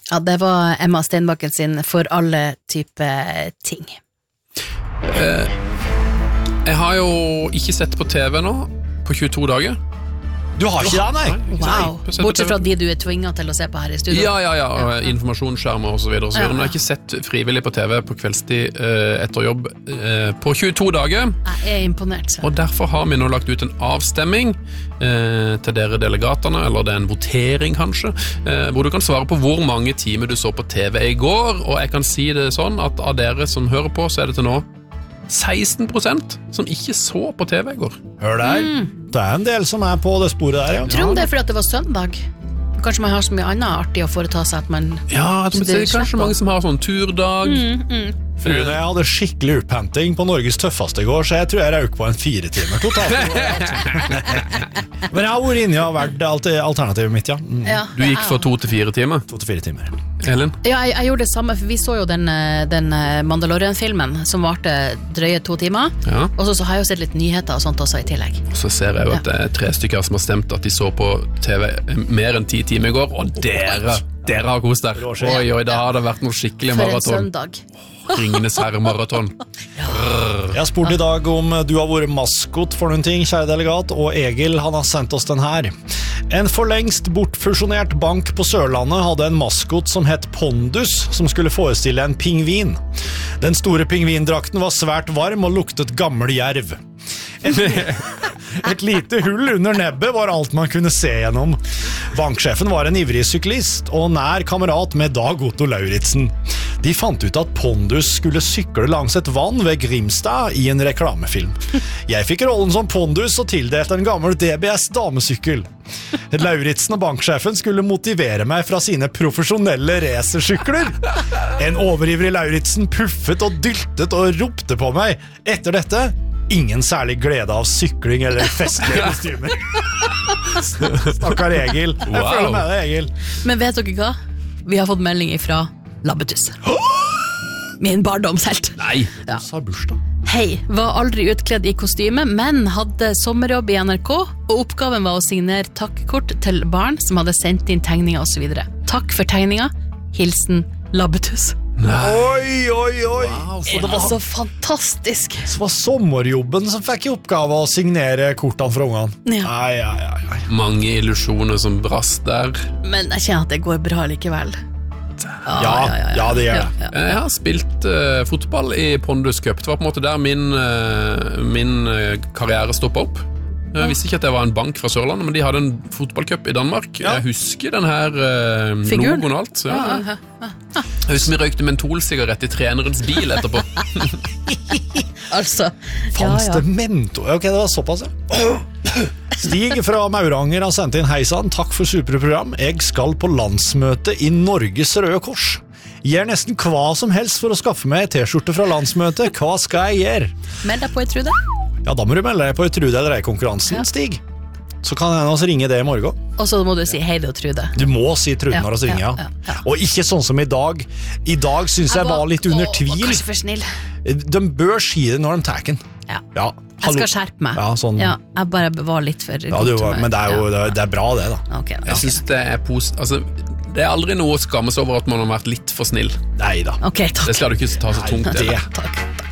Ja, det var Emma Steinbakken sin For alle type ting. Jeg har jo ikke sett på TV nå på 22 dager. Du har ikke det, nei? Wow, bortsett fra de du tvinget til å se på her I studio. Ja, informasjonsskjermer og så videre. Men jeg har ikke sett frivillig på TV på kveldstid etter jobb på 22 dager. Jeg imponert. Så. Og derfor har vi nå lagt ut en avstemming til dere delegaterne, eller det en votering kanskje, hvor du kan svare på hvor mange timer du så på TV I går, og jeg kan si det sånn at av dere som hører på, så det til nå 16% som ikke så på TV I går. Hør der. Det en del som på det sporet der, ja. Tror det fordi at det var søndag. Kanskje man har så mye annet artig å foreta seg at man... Ja, det er kanskje mange som har sånn turdag. Fruen, jeg hadde skikkelig utpanting på Norges tøffeste I går, så jeg tror jeg røk på en 4 timer totalt. Men jeg har vært inne og vært alternativet mitt, ja. Du gikk for 2 til 4 timer? 2 til 4 timer. Ellen? Ja, jeg gjorde det samme, for vi så jo den Mandalorian-filmen som varte drøye 2 timer, og så har jeg jo sett litt nyheter og sånt også I tillegg. Og så ser jeg jo at det 3 stykker som har stemt at de så på TV mer enn 10 timer I går, og dere har kost der. Oi, da har det vært noe skikkelig maraton. For en søndag. Ringenes herre-maraton. Jeg har spurt I dag om du har vært maskot for noen ting, kjære delegat, og Egil, han har sendt oss den her. En for lengst bortfusjonert bank på Sørlandet hadde en maskot som het Pondus, som skulle forestille en pingvin. Den store pingvindrakten var svært varm og luktet gammel jerv. Et lite hull under nebbet var alt man kunne se gjennom. Banksjefen var en ivrig syklist og nær kamerat med Dag Otto Lauritsen. De fant ut at Pondus skulle sykle langs et vann ved Grimstad I en reklamefilm. Jeg fikk rollen som Pondus og tildelte en gammel DBS damesykkel. Lauritsen og banksjefen skulle motivere meg fra sine profesjonelle racersykler. En overivrig Lauritsen puffet og dyltet og ropte på meg. Etter dette ingen særlig glede av sykling eller festlige kostymer. Stakkar Egil. Jeg føler med deg, Egil. Men vet dere hva? Vi har fått melding ifra Labbetuss. Min barndomshelt. Nei, ja. Sa bursdag. Hei, var aldri utkledd I kostyme, men hadde sommerjobb I NRK, og oppgaven var å signere takkekort til barn som hadde sendt inn tegninger og så videre. Takk for tegninger. Hilsen Labbetuss. Oi. Wow, det var så fantastisk. Så var sommerjobben som fikk I oppgave å signere kortene fra ungene. Ja. Mange illusjoner som brast der. Men jeg kjenner at det går bra likevel. Ja, det gjør det. Jeg har spilt fotball I Pondus Cup. Det var på en måte der min karriere stoppet opp. Jeg visste ikke at det var en bank fra Sørlandet, men de hadde en fotballcup I Danmark. Jeg husker den her logoen og alt. Jeg husker vi røykte mentolsigarett I trenerens bil etterpå. Altså. Fanns det mentol? Ok, det var såpass, ja. Stig fra Mauranger har sendt inn heisan. Takk for superprogram. Jeg skal på landsmøte I Norges Røde Kors. Gjør nesten hva som helst for å skaffe meg T-skjorte fra landsmøtet. Hva skal jeg gjøre? Meld deg på I Trude. Ja, da må du melde deg på I Trude eller konkurransen, Stig. Så kan jeg også ringe det I morgen. Og så må du si hei det og Trude. Du må si Trude når du ringer, ja. Og ikke sånn som I dag. I dag synes jeg var litt under tvil. Kanskje for snill. De bør si det når de tar den. Ja. Jeg skal skjerpe meg. Ja, sånn. Ja, jeg bare var litt for men det jo det bra det da. Okay. Jeg synes det altså, det aldri noe å skamme seg over at man har vært litt for snill. Neida. Ok, takk. Det skal du ikke ta så tungt. Det. Takk.